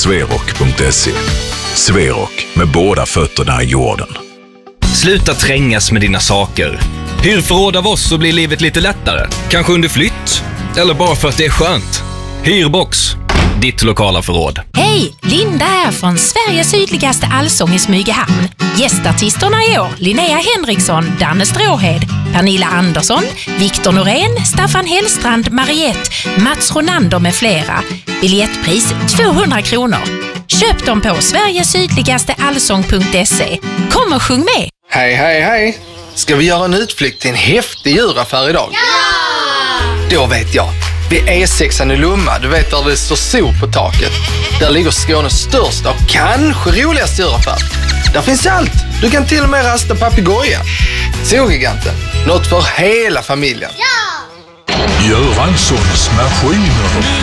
Sverok.se. Sverok, med båda fötterna i jorden. Sluta trängas med dina saker. Hyr förråd av oss så blir livet lite lättare. Kanske under flytt. Eller bara för att det är skönt. Hyrbox. Ditt lokala förråd. Hej, Linda här från Sveriges sydligaste allsång i Smygehamn. Gästartisterna i år: Linnea Henriksson, Danne Stråhed, Pernilla Andersson, Viktor Norén, Staffan Hellstrand, Mariette, Mats Ronander med flera. Biljettpris 200 kronor. Köp dem på sverigesydligasteallsång.se. Kom och sjung med! Hej, hej, hej! Ska vi göra en utflykt till en häftig djuraffär idag? Ja! Då vet jag. Vid E6 i Lomma, du vet där det står sol på taket. Där ligger Skånes största och kanske roligaste djuraffär. Där finns allt. Du kan till och med rasta papegoja. Zogiganten. Något för hela familjen. Ja! Göranssons maskiner.